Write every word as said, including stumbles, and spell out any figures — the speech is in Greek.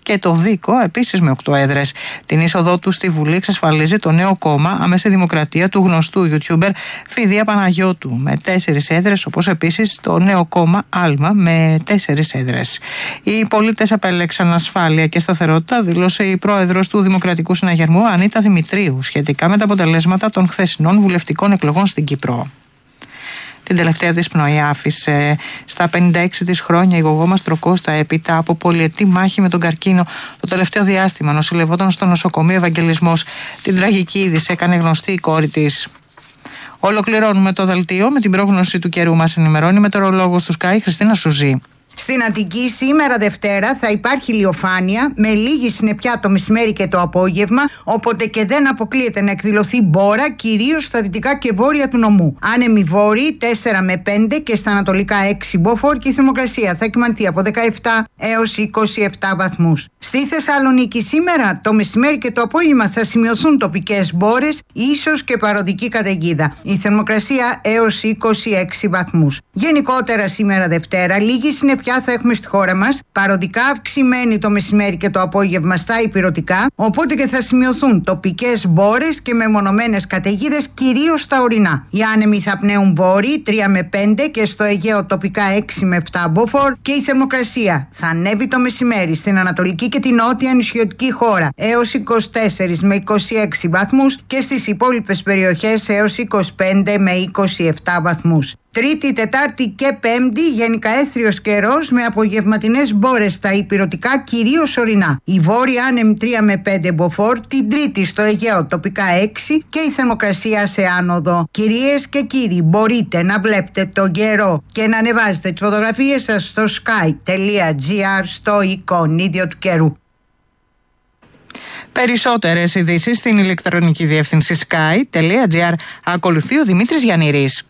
και το Δίκο, επίσης με οκτώ έδρες. Την είσοδό του στη Βουλή εξασφαλίζει το νέο κόμμα Άμεση Δημοκρατία του γνωστού YouTuber Φιδία Παναγιώτου με τέσσερις έδρες, όπως επίσης το νέο κόμμα Άλμα με τέσσερις έδρες. Οι πολίτες επέλεξαν ασφάλεια και σταθερότητα, δήλωσε η πρόεδρος του Δημοκρατικού Συναγερμού Ανίτα Δημητρίου σχετικά με τα αποτελέσματα των χθεσινών βουλευτικών εκλογών στην Κύπρο. Την τελευταία της πνοή άφησε στα πενήντα έξι της χρόνια η γογό Μαστροκώστα έπειτα από πολυετή μάχη με τον καρκίνο. Το τελευταίο διάστημα νοσηλευόταν στο νοσοκομείο Ευαγγελισμός. Την τραγική είδηση έκανε γνωστή η κόρη της. Ολοκληρώνουμε το δελτίο με την πρόγνωση του καιρού. Μας ενημερώνει η μετεωρολόγος του Sky Χριστίνα Σουζή. Στην Αττική σήμερα Δευτέρα θα υπάρχει ηλιοφάνεια με λίγη συννεφιά το μεσημέρι και το απόγευμα, όποτε και δεν αποκλείεται να εκδηλωθεί μπόρα, κυρίως στα δυτικά και βόρεια του νομού. Άνεμοι βόρειοι τέσσερα με πέντε και στα ανατολικά έξι μποφόρ και η θερμοκρασία θα κυμανθεί από δεκαεπτά έως είκοσι επτά βαθμούς. Στη Θεσσαλονίκη σήμερα το μεσημέρι και το απόγευμα θα σημειωθούν τοπικές μπόρες, ίσως και παροδική καταιγίδα. Η θερμοκρασία έως είκοσι έξι βαθμούς. Γενικότερα σήμερα Δευτέρα λίγη συννεφιά θα έχουμε στη χώρα μας, παροδικά αυξημένη το μεσημέρι και το απόγευμα στα ηπειρωτικά, οπότε και θα σημειωθούν τοπικές μπόρες και μεμονωμένες καταιγίδες, κυρίως στα ορεινά. Οι άνεμοι θα πνέουν βόρειοι τρία με πέντε και στο Αιγαίο τοπικά έξι με επτά μποφόρ και η θερμοκρασία θα ανέβει το μεσημέρι στην ανατολική και την νότια νησιωτική χώρα έως είκοσι τέσσερα με είκοσι έξι βαθμούς και στις υπόλοιπες περιοχές έως είκοσι πέντε με είκοσι επτά βαθμούς. Τρίτη, Τετάρτη και Πέμπτη γενικά έθριος καιρός με απογευματινές μπόρες στα ηπειρωτικά, κυρίως ορεινά. Η βόρεια άνεμη τρία με πέντε μποφόρ, την Τρίτη στο Αιγαίο τοπικά έξι και η θερμοκρασία σε άνοδο. Κυρίες και κύριοι, μπορείτε να βλέπετε τον καιρό και να ανεβάζετε τις φωτογραφίες σας στο sky τελεία gr στο εικονίδιο του καιρού. Περισσότερες ειδήσεις στην ηλεκτρονική διεύθυνση sky τελεία gr. Ακολουθεί ο Δημήτρης Γιαννήρης.